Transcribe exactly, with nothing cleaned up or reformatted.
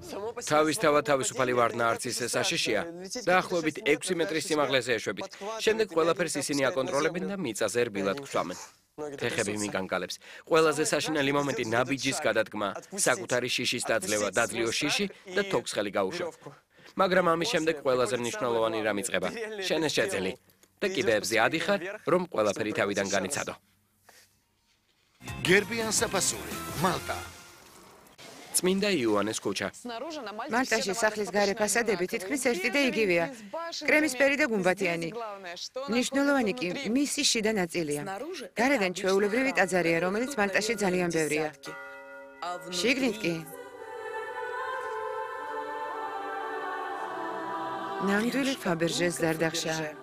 თავისთავად თავისუფალი ვარდნა არც ისე საშიშია, დაახლოებით ექვსი მეტრის სიმაღლეზე ეშვებით. შემდეგ ყველაფერს ისინი აკონტროლებენ და მიწაზე რბილად გვსვამენ. ფეხები მიგანგალებს. ყველაზე საშინელი მომენტი ნაბიჯის გადადგმა, საკუთარი შიშის დაძლევა, დაძლიო შიში და თოქსხელი გაუშვა. მაგრამ ამის შემდეგ ყველაზე მნიშვნელოვანი რამ იწყება. შენ ეს შეძელი და კიბეებზე ადიხარ, რომ ყველაფერი თავიდან განიცადო. გერბიან საფასური, მალტა. წმინდა იოანეს ქუჩა. მალტაში სახლის გარე ფასადები თითქმის ერთი და იგივეა. კრემისფერი და გუმბათიანი. მნიშვნელოვანი კი მისი შიდა ნაწილია. გარედან ჩვეულებრივი ტაძარია, რომელიც მალტაში ძალიან ბევრია. შიგნით კი ნამდვილი ფაბერჟეს ზარდახშაა.